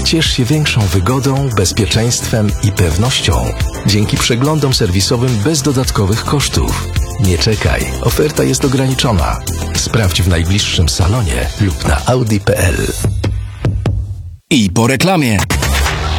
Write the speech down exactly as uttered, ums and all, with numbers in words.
Ciesz się większą wygodą, bezpieczeństwem i pewnością dzięki przeglądom serwisowym bez dodatkowych kosztów. Nie czekaj, oferta jest ograniczona. Sprawdź w najbliższym salonie lub na audi kropka p l. I po reklamie.